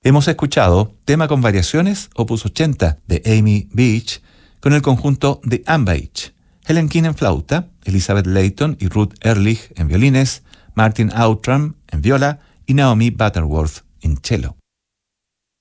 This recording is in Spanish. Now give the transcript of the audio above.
Hemos escuchado Tema con variaciones, opus 80, de Amy Beach, con el conjunto The Ambage, Helen King en flauta, Elizabeth Layton y Ruth Ehrlich en violines, Martin Outram en viola y Naomi Butterworth en cello.